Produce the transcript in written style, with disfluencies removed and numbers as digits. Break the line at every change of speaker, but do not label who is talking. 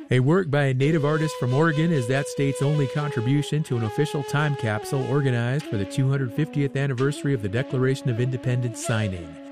A work by a native artist from Oregon is that state's only contribution to an official time capsule organized for the 250th anniversary of the Declaration of Independence signing.